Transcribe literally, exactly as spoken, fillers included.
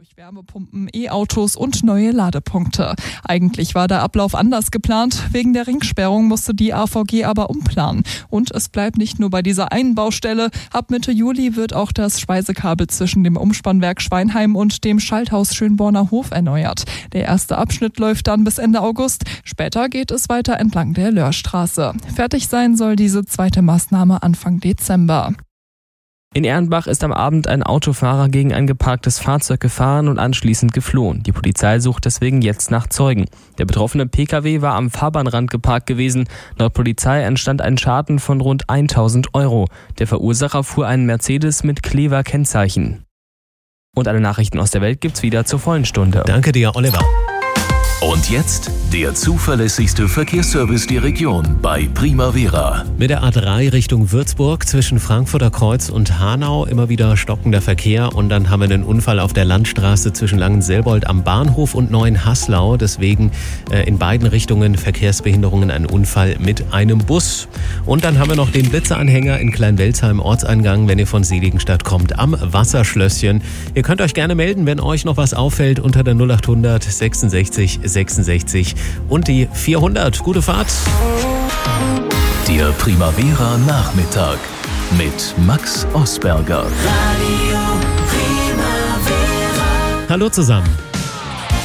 Durch Wärmepumpen, E-Autos und neue Ladepunkte. Eigentlich war der Ablauf anders geplant. Wegen der Ringsperrung musste die A V G aber umplanen. Und es bleibt nicht nur bei dieser einen Baustelle. Ab Mitte Juli wird auch das Speisekabel zwischen dem Umspannwerk Schweinheim und dem Schalthaus Schönborner Hof erneuert. Der erste Abschnitt läuft dann bis Ende August. Später geht es weiter entlang der Löhrstraße. Fertig sein soll diese zweite Maßnahme Anfang Dezember. In Ehrenbach ist am Abend ein Autofahrer gegen ein geparktes Fahrzeug gefahren und anschließend geflohen. Die Polizei sucht deswegen jetzt nach Zeugen. Der betroffene Pkw war am Fahrbahnrand geparkt gewesen. Laut Polizei entstand ein Schaden von rund tausend Euro. Der Verursacher fuhr einen Mercedes mit Klever-Kennzeichen. Und alle Nachrichten aus der Welt gibt's wieder zur vollen Stunde. Danke dir, Oliver. Und jetzt der zuverlässigste Verkehrsservice der Region bei Primavera. Mit der A drei Richtung Würzburg zwischen Frankfurter Kreuz und Hanau immer wieder stockender Verkehr. Und dann haben wir einen Unfall auf der Landstraße zwischen Langenselbold am Bahnhof und Neuenhaslau. Deswegen äh, in beiden Richtungen Verkehrsbehinderungen, ein Unfall mit einem Bus. Und dann haben wir noch den Blitzeranhänger in Kleinwelzheim Ortseingang, wenn ihr von Seligenstadt kommt, am Wasserschlösschen. Ihr könnt euch gerne melden, wenn euch noch was auffällt, unter der null acht hundert sechsundsechzig sechsundsechzig und die vierhundert. Gute Fahrt. Der Primavera Nachmittag mit Max Osberger. Hallo zusammen.